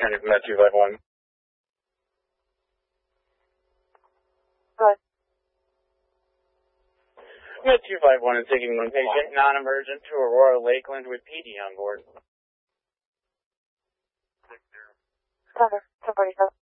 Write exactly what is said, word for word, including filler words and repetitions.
returning from that two five one. Good. Med two five one is taking one patient non-emergent to Aurora Lakeland with P D on board. Cover. ten forty-seven.